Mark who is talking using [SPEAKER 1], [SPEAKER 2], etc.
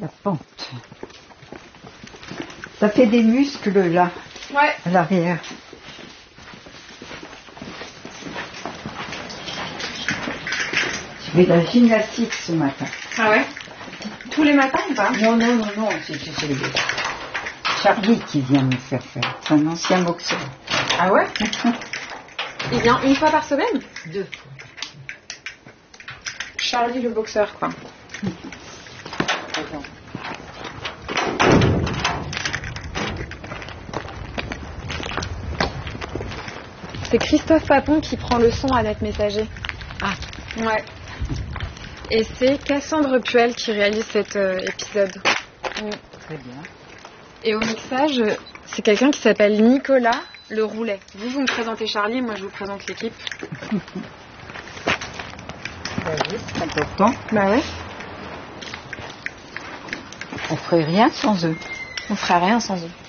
[SPEAKER 1] la pente. Ça fait des muscles là,
[SPEAKER 2] Ouais.
[SPEAKER 1] à l'arrière. Je fais de la gymnastique ce matin.
[SPEAKER 2] Ah ouais? Tous les matins ou pas?
[SPEAKER 1] Non, c'est Charlie qui vient me faire faire. C'est un ancien boxeur.
[SPEAKER 2] Ah ouais? Il vient une fois par semaine?
[SPEAKER 1] 2.
[SPEAKER 2] Charlie le boxeur, quoi. C'est Christophe Papon qui prend le son à Net Messager.
[SPEAKER 1] Ah.
[SPEAKER 2] Ouais. Et c'est Cassandre Puel qui réalise cet épisode.
[SPEAKER 1] Très bien.
[SPEAKER 2] Et au mixage, c'est quelqu'un qui s'appelle Nicolas Le Roulet. Vous me présentez Charlie, moi je vous présente l'équipe.
[SPEAKER 1] Bah oui, c'est important.
[SPEAKER 2] Bah ouais.
[SPEAKER 1] On ferait rien sans eux.
[SPEAKER 2] On fera rien sans eux.